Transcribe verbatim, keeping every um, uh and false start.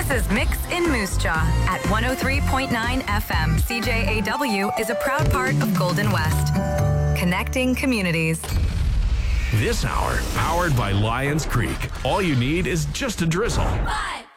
This is Mix in Moose Jaw at one oh three point nine F M. C J A W is a proud part of Golden West. Connecting communities. This hour, powered by Lions Creek. All you need is just a drizzle. Five.